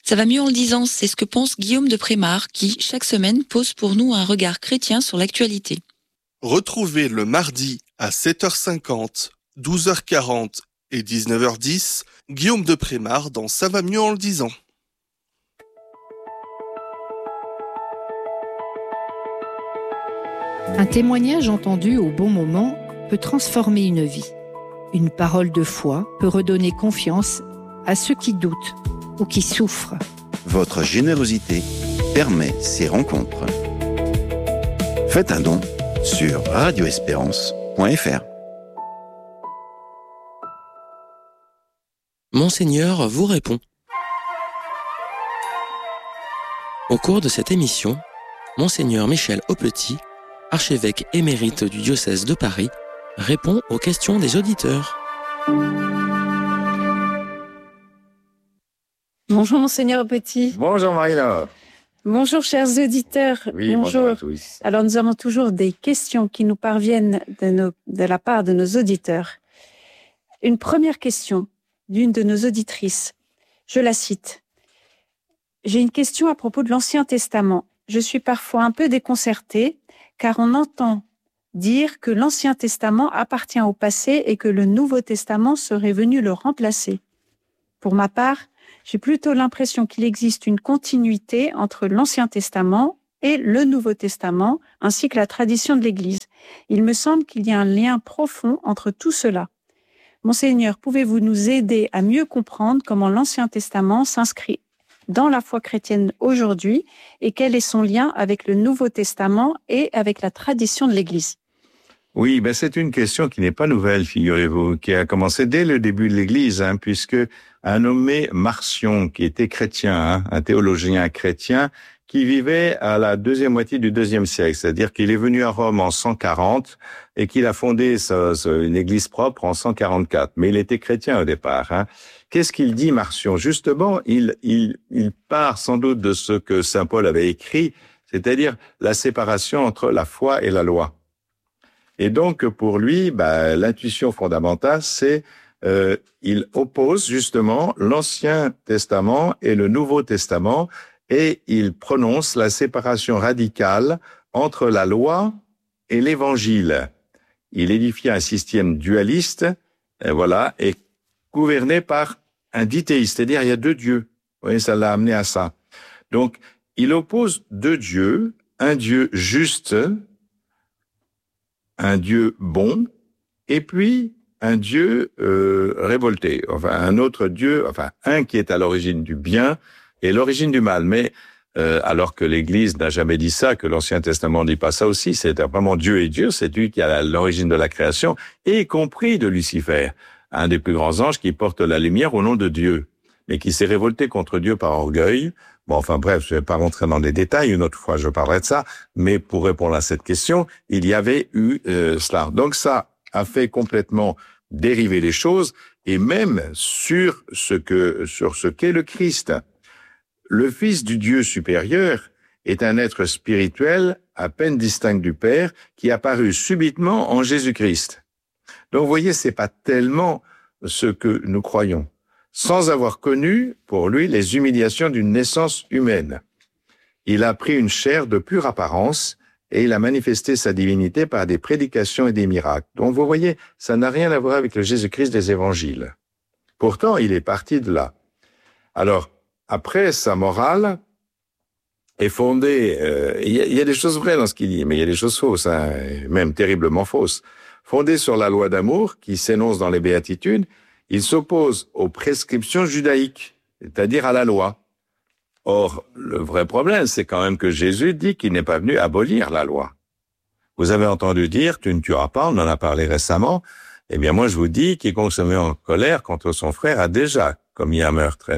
Ça va mieux en le disant, c'est ce que pense Guillaume de Prémard, qui, chaque semaine, pose pour nous un regard chrétien sur l'actualité. Retrouvez le mardi à 7h50, 12h40 et 19h10, Guillaume de Prémard dans Ça va mieux en le disant. Un témoignage entendu au bon moment peut transformer une vie. Une parole de foi peut redonner confiance à ceux qui doutent ou qui souffrent. Votre générosité permet ces rencontres. Faites un don sur radioespérance.fr. Monseigneur vous répond. Au cours de cette émission, Monseigneur Michel Aupetit, archevêque émérite du diocèse de Paris, répond aux questions des auditeurs. Bonjour Monseigneur Aupetit. Bonjour Marie-Laure. Bonjour chers auditeurs. Oui, bonjour à tous. Alors nous avons toujours des questions qui nous parviennent de la part de nos auditeurs. Une première question d'une de nos auditrices. Je la cite. J'ai une question à propos de l'Ancien Testament. Je suis parfois un peu déconcertée car on entend dire que l'Ancien Testament appartient au passé et que le Nouveau Testament serait venu le remplacer. Pour ma part, j'ai plutôt l'impression qu'il existe une continuité entre l'Ancien Testament et le Nouveau Testament, ainsi que la tradition de l'Église. Il me semble qu'il y a un lien profond entre tout cela. Monseigneur, pouvez-vous nous aider à mieux comprendre comment l'Ancien Testament s'inscrit dans la foi chrétienne aujourd'hui et quel est son lien avec le Nouveau Testament et avec la tradition de l'Église? Oui, c'est une question qui n'est pas nouvelle, figurez-vous, qui a commencé dès le début de l'Église, puisque un nommé Marcion, qui était chrétien, un théologien chrétien, qui vivait à la deuxième moitié du IIe siècle, c'est-à-dire qu'il est venu à Rome en 140 et qu'il a fondé une église propre en 144. Mais il était chrétien au départ. Qu'est-ce qu'il dit, Marcion? Justement, il part sans doute de ce que saint Paul avait écrit, c'est-à-dire la séparation entre la foi et la loi. Et donc, pour lui, l'intuition fondamentale, c'est il oppose justement l'Ancien Testament et le Nouveau Testament, et il prononce la séparation radicale entre la loi et l'Évangile. Il édifie un système dualiste, et gouverné par un dithéiste, c'est-à-dire il y a deux dieux. Vous voyez, ça l'a amené à ça. Donc, il oppose deux dieux, un Dieu juste, un Dieu bon, et puis un Dieu révolté, un autre Dieu, un qui est à l'origine du bien et l'origine du mal. Mais alors que l'Église n'a jamais dit ça, que l'Ancien Testament ne dit pas ça aussi, c'est vraiment Dieu est Dieu, c'est lui qui a l'origine de la création, y compris de Lucifer, un des plus grands anges qui porte la lumière au nom de Dieu, mais qui s'est révolté contre Dieu par orgueil. Je vais pas rentrer dans les détails, une autre fois je parlerai de ça, mais pour répondre à cette question, il y avait eu cela. Donc ça a fait complètement dériver les choses, et même sur ce qu'est le Christ. Le Fils du Dieu supérieur est un être spirituel à peine distinct du Père qui est apparu subitement en Jésus-Christ. Donc vous voyez, c'est pas tellement ce que nous croyons, sans avoir connu, pour lui, les humiliations d'une naissance humaine. Il a pris une chair de pure apparence et il a manifesté sa divinité par des prédications et des miracles. Donc vous voyez, ça n'a rien à voir avec le Jésus-Christ des évangiles. Pourtant, il est parti de là. Alors, après, sa morale est fondée... Il y a des choses vraies dans ce qu'il dit, mais il y a des choses fausses, même terriblement fausses. Fondée sur la loi d'amour, qui s'énonce dans les béatitudes, il s'oppose aux prescriptions judaïques, c'est-à-dire à la loi. Or, le vrai problème, c'est quand même que Jésus dit qu'il n'est pas venu abolir la loi. Vous avez entendu dire, tu ne tueras pas, on en a parlé récemment. Eh bien, moi, je vous dis, quiconque se met en colère contre son frère a déjà commis un meurtre.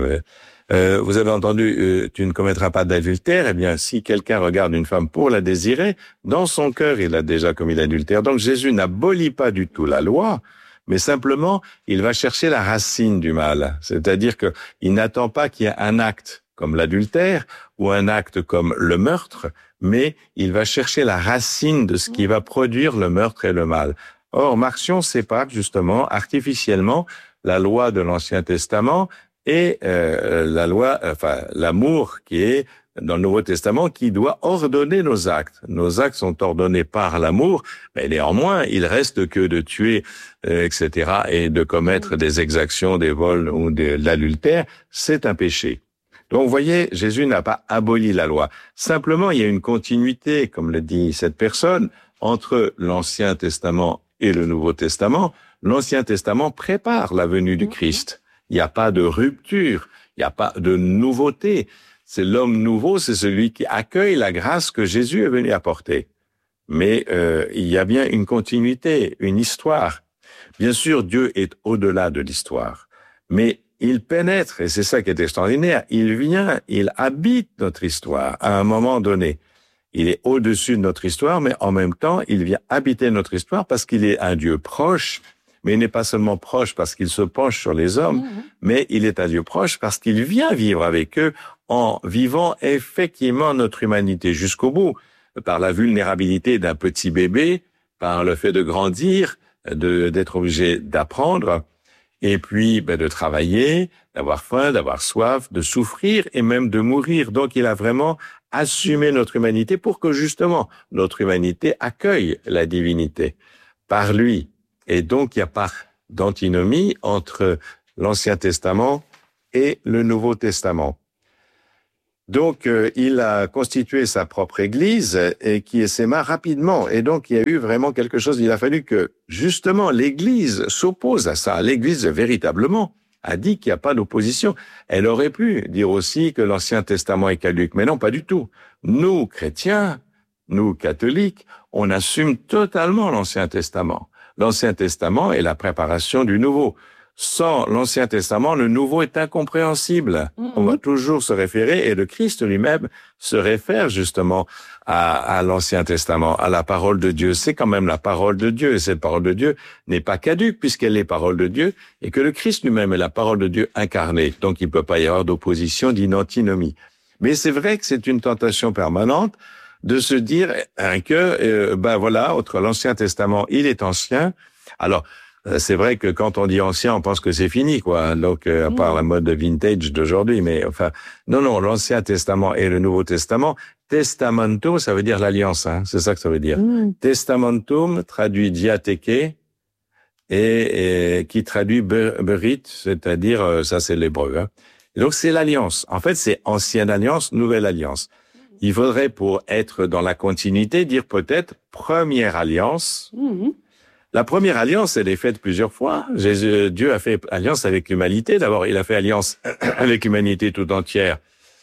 Vous avez entendu, tu ne commettras pas d'adultère. Eh bien, si quelqu'un regarde une femme pour la désirer, dans son cœur, il a déjà commis l'adultère. Donc, Jésus n'abolit pas du tout la loi, mais simplement, il va chercher la racine du mal. C'est-à-dire que il n'attend pas qu'il y ait un acte comme l'adultère ou un acte comme le meurtre, mais il va chercher la racine de ce qui va produire le meurtre et le mal. Or, Marcion sépare justement artificiellement la loi de l'Ancien Testament et la loi, enfin l'amour qui est dans le Nouveau Testament, qui doit ordonner nos actes. Nos actes sont ordonnés par l'amour, mais néanmoins, il reste que de tuer, etc., et de commettre des exactions, des vols ou de l'adultère, c'est un péché. Donc, vous voyez, Jésus n'a pas aboli la loi. Simplement, il y a une continuité, comme le dit cette personne, entre l'Ancien Testament et le Nouveau Testament. L'Ancien Testament prépare la venue du Christ. Il n'y a pas de rupture, il n'y a pas de nouveauté. C'est l'homme nouveau, c'est celui qui accueille la grâce que Jésus est venu apporter. Mais il y a bien une continuité, une histoire. Bien sûr, Dieu est au-delà de l'histoire, mais il pénètre, et c'est ça qui est extraordinaire, il vient, il habite notre histoire à un moment donné. Il est au-dessus de notre histoire, mais en même temps, il vient habiter notre histoire parce qu'il est un Dieu proche, mais il n'est pas seulement proche parce qu'il se penche sur les hommes, mais il est un Dieu proche parce qu'il vient vivre avec eux en vivant effectivement notre humanité jusqu'au bout, par la vulnérabilité d'un petit bébé, par le fait de grandir, d'être obligé d'apprendre, et puis de travailler, d'avoir faim, d'avoir soif, de souffrir et même de mourir. Donc il a vraiment assumé notre humanité pour que justement notre humanité accueille la divinité par lui. Et donc il n'y a pas d'antinomie entre l'Ancien Testament et le Nouveau Testament. Donc, il a constitué sa propre église et qui essaima rapidement. Et donc, il y a eu vraiment quelque chose. Il a fallu que, justement, l'église s'oppose à ça. L'église, véritablement, a dit qu'il n'y a pas d'opposition. Elle aurait pu dire aussi que l'Ancien Testament est caduc. Mais non, pas du tout. Nous, chrétiens, nous, catholiques, on assume totalement l'Ancien Testament. L'Ancien Testament est la préparation du Nouveau. Sans l'Ancien Testament, le Nouveau est incompréhensible. On va toujours se référer, et le Christ lui-même se réfère justement à l'Ancien Testament, à la parole de Dieu. C'est quand même la parole de Dieu, et cette parole de Dieu n'est pas caduque puisqu'elle est parole de Dieu, et que le Christ lui-même est la parole de Dieu incarnée. Donc il ne peut pas y avoir d'opposition, d'antinomie. Mais c'est vrai que c'est une tentation permanente de se dire que, voilà, entre l'Ancien Testament, il est ancien. Alors, c'est vrai que quand on dit ancien, on pense que c'est fini, quoi. Donc, à part la mode vintage d'aujourd'hui, mais enfin, non, l'Ancien Testament et le Nouveau Testament. Testamento, ça veut dire l'alliance, hein. C'est ça que ça veut dire. Testamentum traduit diatheke et qui traduit berit, c'est-à-dire, ça c'est l'hébreu, hein. Et donc, c'est l'alliance. En fait, c'est ancienne alliance, nouvelle alliance. Il faudrait, pour être dans la continuité, dire peut-être première alliance. La première alliance, elle est faite plusieurs fois. Dieu a fait alliance avec l'humanité. D'abord, il a fait alliance avec l'humanité tout entière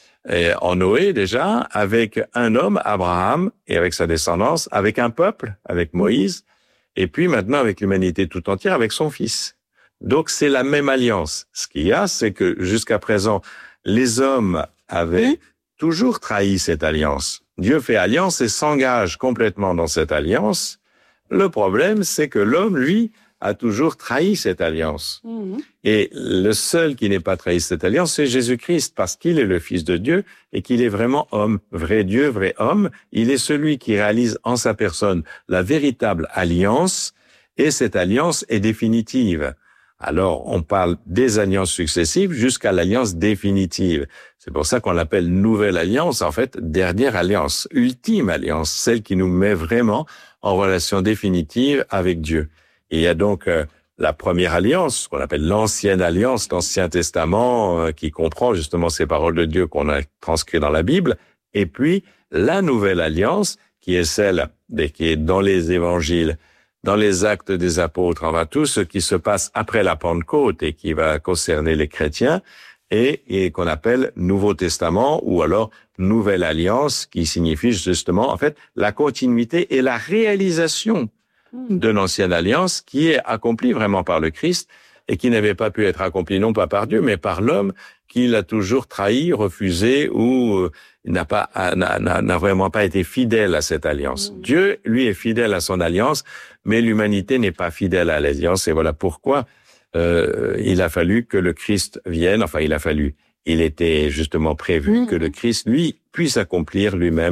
en Noé déjà, avec un homme, Abraham, et avec sa descendance, avec un peuple, avec Moïse, et puis maintenant avec l'humanité tout entière, avec son fils. Donc, c'est la même alliance. Ce qu'il y a, c'est que jusqu'à présent, les hommes avaient toujours trahi cette alliance. Dieu fait alliance et s'engage complètement dans cette alliance. Le problème, c'est que l'homme, lui, a toujours trahi cette alliance. Et le seul qui n'ait pas trahi cette alliance, c'est Jésus-Christ, parce qu'il est le Fils de Dieu et qu'il est vraiment homme, vrai Dieu, vrai homme. Il est celui qui réalise en sa personne la véritable alliance, et cette alliance est définitive. Alors, on parle des alliances successives jusqu'à l'alliance définitive. C'est pour ça qu'on l'appelle nouvelle alliance, en fait, dernière alliance, ultime alliance, celle qui nous met vraiment en relation définitive avec Dieu. Et il y a donc la première alliance, qu'on appelle l'ancienne alliance, l'Ancien Testament, qui comprend justement ces paroles de Dieu qu'on a transcrites dans la Bible, et puis la nouvelle alliance, qui est celle qui est dans les évangiles, dans les actes des apôtres, enfin tout ce qui se passe après la Pentecôte et qui va concerner les chrétiens, et qu'on appelle Nouveau Testament ou alors Nouvelle Alliance, qui signifie justement en fait la continuité et la réalisation de l'ancienne alliance qui est accomplie vraiment par le Christ et qui n'avait pas pu être accomplie non pas par Dieu mais par l'homme qui l'a toujours trahi, refusé ou n'a vraiment pas été fidèle à cette alliance. Dieu, lui, est fidèle à son alliance, mais l'humanité n'est pas fidèle à l'alliance et voilà pourquoi il a fallu que le Christ vienne, il était justement prévu que le Christ, lui, puisse accomplir lui-même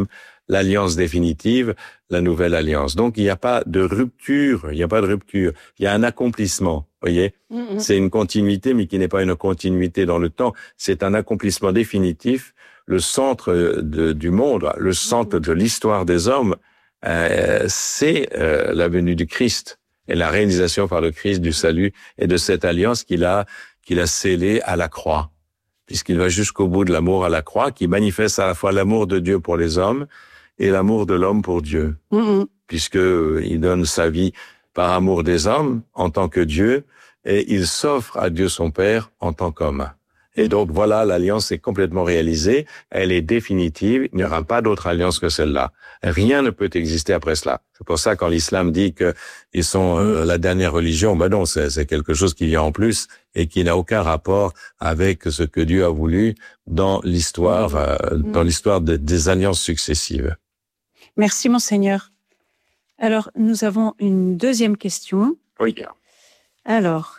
l'alliance définitive, la nouvelle alliance. Donc, il n'y a pas de rupture, il y a un accomplissement, voyez. C'est une continuité, mais qui n'est pas une continuité dans le temps, c'est un accomplissement définitif. Le centre du monde, le centre de l'histoire des hommes, c'est la venue du Christ et la réalisation par le Christ du salut et de cette alliance qu'il a scellée à la croix, puisqu'il va jusqu'au bout de l'amour à la croix, qui manifeste à la fois l'amour de Dieu pour les hommes et l'amour de l'homme pour Dieu, puisque il donne sa vie par amour des hommes en tant que Dieu, et il s'offre à Dieu son Père en tant qu'homme. Et donc voilà, l'alliance est complètement réalisée, elle est définitive, il n'y aura pas d'autre alliance que celle-là. Rien ne peut exister après cela. C'est pour ça quand l'islam dit qu'ils sont la dernière religion, ben non, c'est quelque chose qui vient en plus et qui n'a aucun rapport avec ce que Dieu a voulu dans l'histoire, des alliances successives. Merci, Monseigneur. Alors, nous avons une deuxième question. Oui. Alors,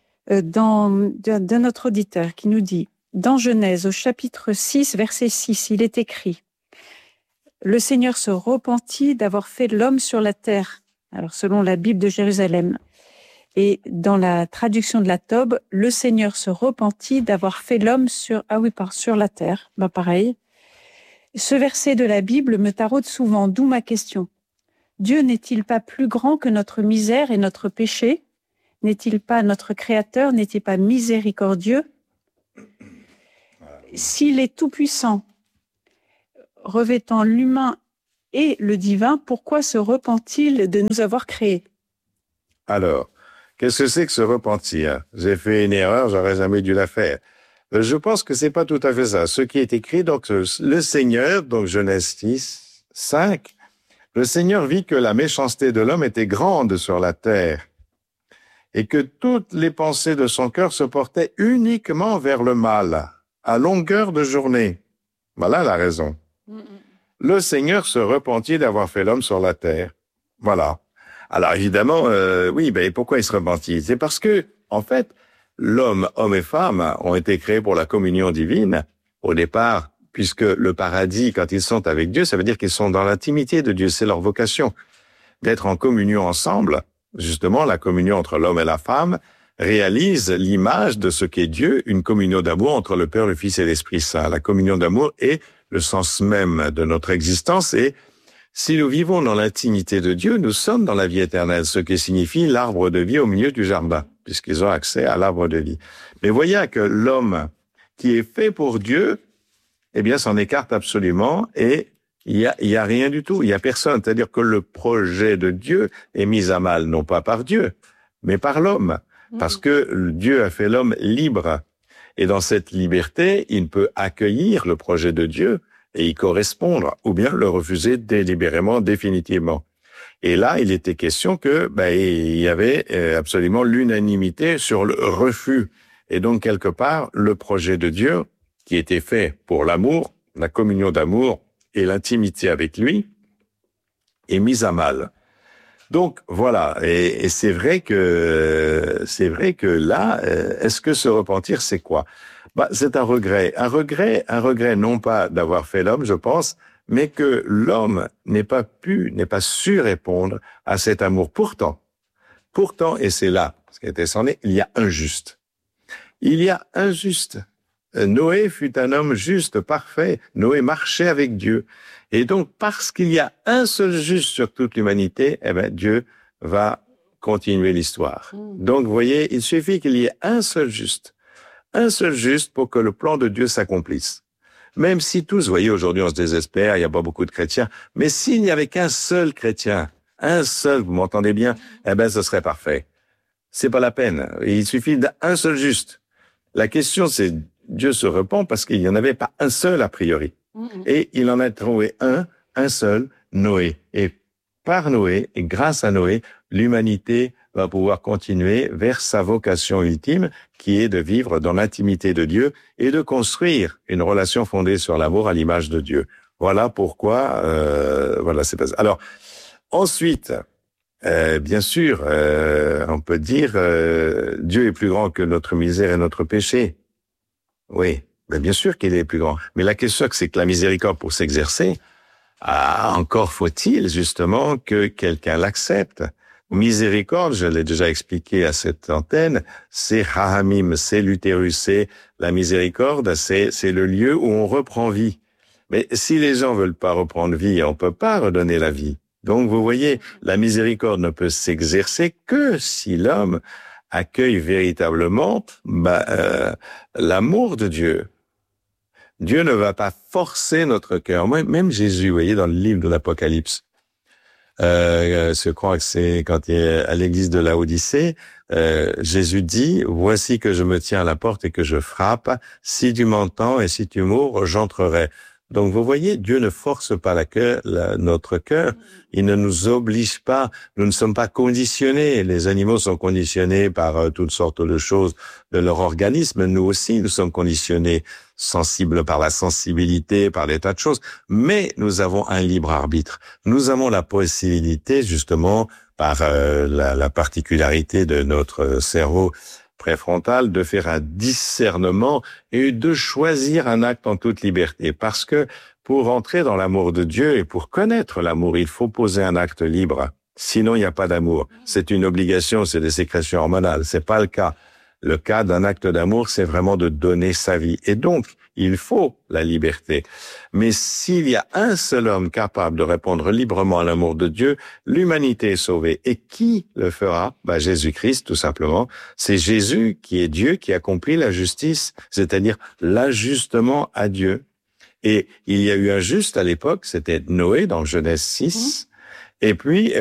de notre auditeur qui nous dit, dans Genèse, au chapitre 6, verset 6, il est écrit « Le Seigneur se repentit d'avoir fait l'homme sur la terre », alors selon la Bible de Jérusalem. Et dans la traduction de la Tobe, « Le Seigneur se repentit d'avoir fait l'homme sur la terre ». Ben pareil. Ce verset de la Bible me taraude souvent, d'où ma question. Dieu n'est-il pas plus grand que notre misère et notre péché ? N'est-il pas notre Créateur? N'est-il pas miséricordieux? S'il est tout-puissant, revêtant l'humain et le divin, pourquoi se repent-il de nous avoir créés? Alors, qu'est-ce que c'est que se repentir? J'ai fait une erreur, j'aurais jamais dû la faire. Je pense que c'est pas tout à fait ça. Ce qui est écrit, donc, le Seigneur, donc Genèse 6, 5, le Seigneur vit que la méchanceté de l'homme était grande sur la terre et que toutes les pensées de son cœur se portaient uniquement vers le mal, à longueur de journée. Voilà la raison. Le Seigneur se repentit d'avoir fait l'homme sur la terre. Voilà. Alors évidemment, pourquoi il se repentit? C'est parce que, en fait, l'homme, homme et femme, ont été créés pour la communion divine au départ, puisque le paradis, quand ils sont avec Dieu, ça veut dire qu'ils sont dans l'intimité de Dieu. C'est leur vocation d'être en communion ensemble. Justement, la communion entre l'homme et la femme réalise l'image de ce qu'est Dieu, une communion d'amour entre le Père, le Fils et l'Esprit Saint. La communion d'amour est le sens même de notre existence et si nous vivons dans l'intimité de Dieu, nous sommes dans la vie éternelle, ce qui signifie l'arbre de vie au milieu du jardin, puisqu'ils ont accès à l'arbre de vie. Mais voyez que l'homme qui est fait pour Dieu, eh bien, s'en écarte absolument et il y a rien du tout, il y a personne. C'est-à-dire que le projet de Dieu est mis à mal, non pas par Dieu, mais par l'homme. Parce que Dieu a fait l'homme libre. Et dans cette liberté, il peut accueillir le projet de Dieu et y correspondre, ou bien le refuser délibérément, définitivement. Et là, il était question que, il y avait absolument l'unanimité sur le refus. Et donc, quelque part, le projet de Dieu, qui était fait pour l'amour, la communion d'amour, et l'intimité avec lui est mise à mal. Donc voilà, et c'est vrai que là, est-ce que se repentir, c'est quoi? C'est un regret non pas d'avoir fait l'homme, je pense, mais que l'homme n'ait pas su répondre à cet amour. Pourtant, et c'est là ce qui était son nez, il y a un juste. Noé fut un homme juste, parfait. Noé marchait avec Dieu. Et donc, parce qu'il y a un seul juste sur toute l'humanité, Dieu va continuer l'histoire. Donc, vous voyez, il suffit qu'il y ait un seul juste pour que le plan de Dieu s'accomplisse. Même si tous, vous voyez, aujourd'hui, on se désespère, il n'y a pas beaucoup de chrétiens, mais s'il n'y avait qu'un seul chrétien, vous m'entendez bien, ce serait parfait. C'est pas la peine. Il suffit d'un seul juste. La question, c'est Dieu se repent parce qu'il n'y en avait pas un seul a priori. Et il en a trouvé un seul, Noé. Et par Noé, et grâce à Noé, l'humanité va pouvoir continuer vers sa vocation ultime, qui est de vivre dans l'intimité de Dieu et de construire une relation fondée sur l'amour à l'image de Dieu. Voilà pourquoi, c'est pas ça. Alors, ensuite, bien sûr, on peut dire, Dieu est plus grand que notre misère et notre péché. Oui, bien sûr qu'il est plus grand. Mais la question, c'est que la miséricorde, pour s'exercer, Encore faut-il justement que quelqu'un l'accepte. Miséricorde, je l'ai déjà expliqué à cette antenne, c'est Rahamim, c'est l'utérus, c'est la miséricorde, c'est le lieu où on reprend vie. Mais si les gens veulent pas reprendre vie, on peut pas redonner la vie. Donc vous voyez, la miséricorde ne peut s'exercer que si l'homme accueille véritablement l'amour de Dieu. Dieu ne va pas forcer notre cœur. Moi, même Jésus, vous voyez, dans le livre de l'Apocalypse, je crois que c'est quand il est à l'église de Laodicée, Jésus dit, voici que je me tiens à la porte et que je frappe. Si tu m'entends et si tu m'ouvres, j'entrerai. Donc, vous voyez, Dieu ne force pas notre cœur. Il ne nous oblige pas. Nous ne sommes pas conditionnés. Les animaux sont conditionnés par toutes sortes de choses de leur organisme. Nous aussi, nous sommes conditionnés, sensibles par la sensibilité, par des tas de choses. Mais nous avons un libre arbitre. Nous avons la possibilité, justement, par la particularité de notre cerveau préfrontal, de faire un discernement et de choisir un acte en toute liberté. Parce que pour entrer dans l'amour de Dieu et pour connaître l'amour, il faut poser un acte libre. Sinon, il n'y a pas d'amour. C'est une obligation, c'est des sécrétions hormonales. C'est pas le cas. Le cas d'un acte d'amour, c'est vraiment de donner sa vie. Et donc, il faut la liberté. Mais s'il y a un seul homme capable de répondre librement à l'amour de Dieu, l'humanité est sauvée. Et qui le fera? Jésus-Christ, tout simplement. C'est Jésus qui est Dieu, qui accomplit la justice, c'est-à-dire l'ajustement à Dieu. Et il y a eu un juste à l'époque, c'était Noé dans Genèse 6. Et puis,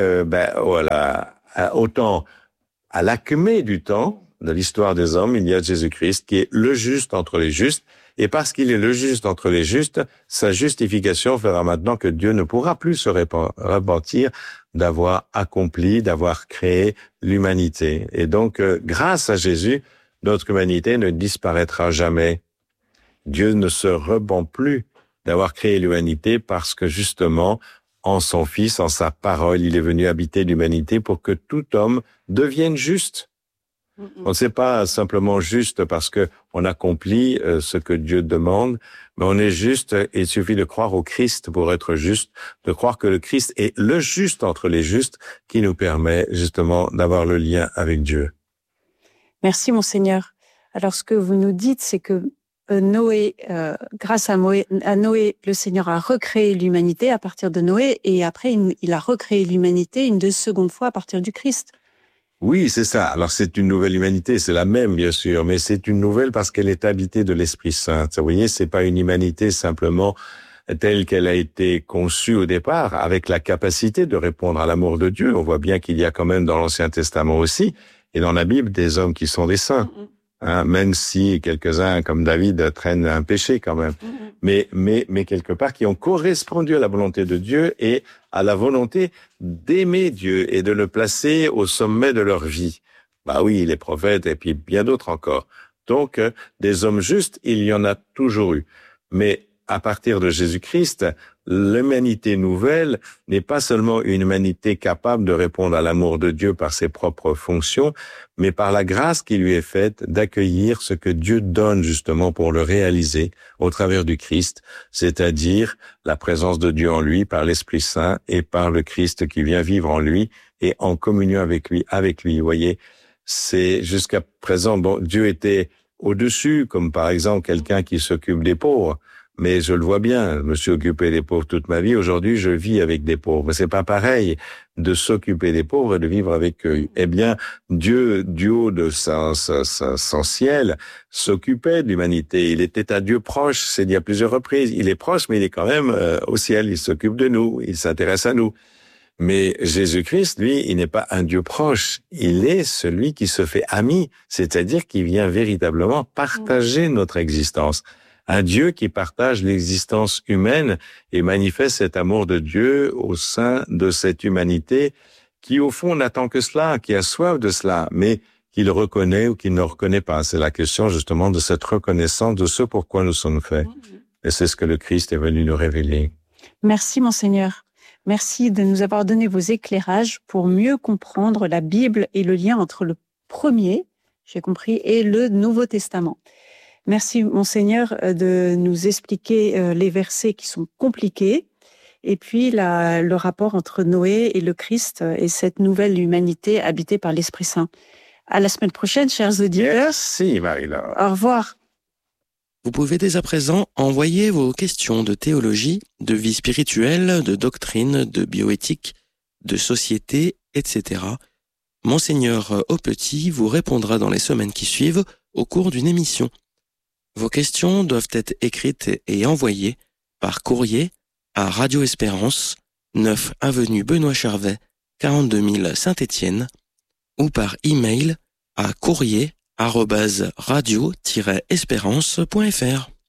voilà, autant à l'acmé du temps, de l'histoire des hommes, il y a Jésus-Christ qui est le juste entre les justes. Et parce qu'il est le juste entre les justes, sa justification fera maintenant que Dieu ne pourra plus se repentir d'avoir accompli, d'avoir créé l'humanité. Et donc, grâce à Jésus, notre humanité ne disparaîtra jamais. Dieu ne se repent plus d'avoir créé l'humanité parce que justement, en son Fils, en sa parole, il est venu habiter l'humanité pour que tout homme devienne juste. On ne sait pas simplement juste parce que on accomplit ce que Dieu demande, mais on est juste, il suffit de croire au Christ pour être juste, de croire que le Christ est le juste entre les justes qui nous permet justement d'avoir le lien avec Dieu. Merci, Monseigneur. Alors, ce que vous nous dites, c'est que Noé, grâce à Noé, le Seigneur a recréé l'humanité à partir de Noé, et après, il a recréé l'humanité une seconde fois à partir du Christ. Oui, c'est ça. Alors, c'est une nouvelle humanité, c'est la même, bien sûr, mais c'est une nouvelle parce qu'elle est habitée de l'Esprit Saint. Vous voyez, c'est pas une humanité simplement telle qu'elle a été conçue au départ, avec la capacité de répondre à l'amour de Dieu. On voit bien qu'il y a quand même dans l'Ancien Testament aussi, et dans la Bible, des hommes qui sont des saints. Même si quelques-uns, comme David, traînent un péché quand même. Mais quelque part, qui ont correspondu à la volonté de Dieu et à la volonté d'aimer Dieu et de le placer au sommet de leur vie. Oui, les prophètes et puis bien d'autres encore. Donc, des hommes justes, il y en a toujours eu. Mais à partir de Jésus-Christ, l'humanité nouvelle n'est pas seulement une humanité capable de répondre à l'amour de Dieu par ses propres fonctions, mais par la grâce qui lui est faite d'accueillir ce que Dieu donne justement pour le réaliser au travers du Christ, c'est-à-dire la présence de Dieu en lui par l'Esprit Saint et par le Christ qui vient vivre en lui et en communion avec lui. Vous voyez, c'est jusqu'à présent, Dieu était au-dessus, comme par exemple quelqu'un qui s'occupe des pauvres. Mais je le vois bien, je me suis occupé des pauvres toute ma vie. Aujourd'hui, je vis avec des pauvres. C'est pas pareil de s'occuper des pauvres et de vivre avec eux. Eh bien, Dieu, du haut de son ciel, s'occupait de l'humanité. Il était un Dieu proche, c'est dit à plusieurs reprises. Il est proche, mais il est quand même au ciel. Il s'occupe de nous, il s'intéresse à nous. Mais Jésus-Christ, lui, il n'est pas un Dieu proche. Il est celui qui se fait ami, c'est-à-dire qui vient véritablement partager notre existence. Un Dieu qui partage l'existence humaine et manifeste cet amour de Dieu au sein de cette humanité qui, au fond, n'attend que cela, qui a soif de cela, mais qu'il reconnaît ou qu'il ne reconnaît pas. C'est la question, justement, de cette reconnaissance de ce pourquoi nous sommes faits. Et c'est ce que le Christ est venu nous révéler. Merci, Monseigneur. Merci de nous avoir donné vos éclairages pour mieux comprendre la Bible et le lien entre le premier, j'ai compris, et le Nouveau Testament. Merci, Monseigneur, de nous expliquer les versets qui sont compliqués et puis le rapport entre Noé et le Christ et cette nouvelle humanité habitée par l'Esprit Saint. À la semaine prochaine, chers auditeurs. Merci, Marie-Laure. Au revoir. Vous pouvez dès à présent envoyer vos questions de théologie, de vie spirituelle, de doctrine, de bioéthique, de société, etc. Monseigneur Aupetit vous répondra dans les semaines qui suivent au cours d'une émission. Vos questions doivent être écrites et envoyées par courrier à Radio Espérance, 9 avenue Benoît Charvet, 42 000 Saint-Étienne, ou par email à courrier@radio-espérance.fr.